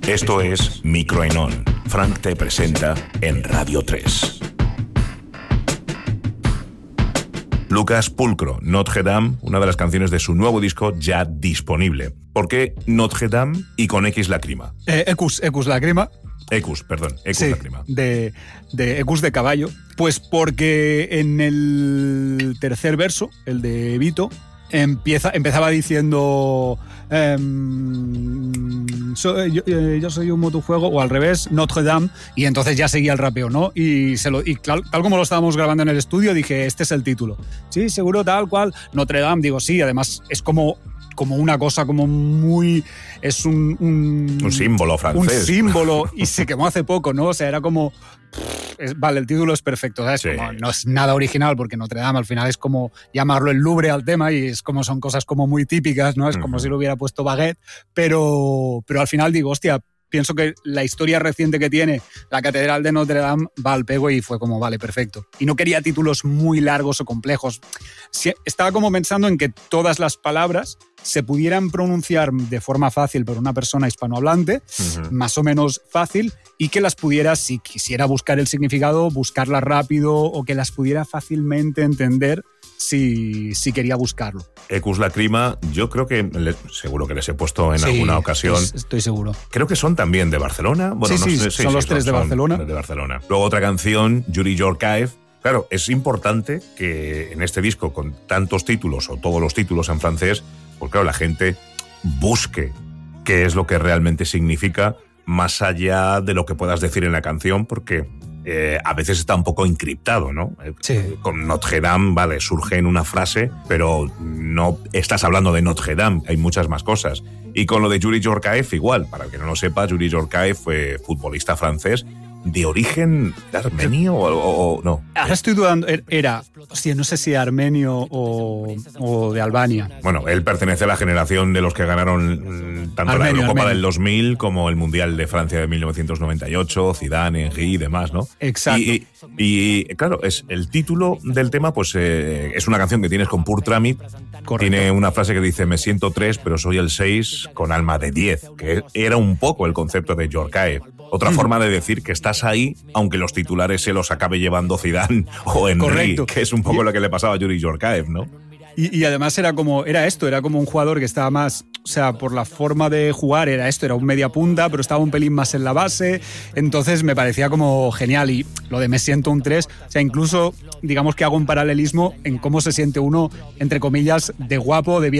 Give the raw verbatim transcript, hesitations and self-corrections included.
Esto es Micro en On. Frank te presenta en Radio tres. Lucas Pulcro, Notre Dame, una de las canciones de su nuevo disco ya disponible. ¿Por qué Notre Dame y con X Lacrima? Eh, Ecus, Ecus Lacrima. Ecus, perdón, Ecus sí, Lacrima. De, de Ecus de caballo. Pues porque en el tercer verso, el de Vito, empieza, empezaba diciendo um, so, yo, yo soy un motojuego, o al revés, Notre Dame, y entonces ya seguía el rapeo, ¿no? Y, se lo, y tal, tal como lo estábamos grabando en el estudio, dije, este es el título. Sí, seguro, tal cual. Notre Dame, digo, sí, además es como... como una cosa como muy... es un... Un, un símbolo francés. Un símbolo, y se quemó hace poco, ¿no? O sea, era como... Es, vale, el título es perfecto, ¿sabes? Sí. Como, no es nada original, porque Notre Dame al final es como llamarlo el Louvre al tema, y es como son cosas como muy típicas, ¿no? Es como uh-huh. si lo hubiera puesto Baguette, pero, pero al final digo, hostia, pienso que la historia reciente que tiene la Catedral de Notre Dame va al pego, y fue como, vale, perfecto. Y no quería títulos muy largos o complejos. Estaba como pensando en que todas las palabras se pudieran pronunciar de forma fácil por una persona hispanohablante, uh-huh. más o menos fácil, y que las pudiera, si quisiera buscar el significado, buscarlas rápido, o que las pudiera fácilmente entender si, si quería buscarlo. Ecus Lacrima, yo creo que, le, seguro que les he puesto en sí, alguna ocasión. Es, estoy seguro. Creo que son también de Barcelona. Bueno, sí, no sí, sé, son sí, los sí, tres son, de Barcelona. de Barcelona. Luego otra canción, Yuri Yorkaev. Claro, es importante que en este disco, con tantos títulos, o todos los títulos en francés, pues claro, la gente busque qué es lo que realmente significa, más allá de lo que puedas decir en la canción, porque eh, a veces está un poco encriptado, ¿no? Sí. Con Notre Dame, vale, surge en una frase, pero no estás hablando de Notre Dame, hay muchas más cosas. Y con lo de Yuri Yorkaev igual, para el que no lo sepa, Yuri Yorkaev fue futbolista francés, de origen armenio o, o, o no. Ahora estoy dudando, era, hostia, no sé si armenio o, o de Albania. Bueno, él pertenece a la generación de los que ganaron tanto armenio, la Eurocopa armenio. del dos mil como el Mundial de Francia de mil novecientos noventa y ocho, Zidane, Henry y demás, ¿no? Exacto. Y, y, y claro, es el título del tema, pues eh, es una canción que tienes con Pour Tramit. Correcto. Tiene una frase que dice, me siento tres, pero soy el seis con alma de diez, que era un poco el concepto de Yorkaev. Otra mm. forma de decir que estás ahí, aunque los titulares se los acabe llevando Zidane o Henry, Correcto. Que es un poco y, lo que le pasaba a Yuri Yorkaev, ¿no? Y, y además era como, era esto, era como un jugador que estaba más, o sea, por la forma de jugar era esto, era un media punta, pero estaba un pelín más en la base, entonces me parecía como genial. Y lo de me siento un tres, o sea, incluso digamos que hago un paralelismo en cómo se siente uno, entre comillas, de guapo, de bien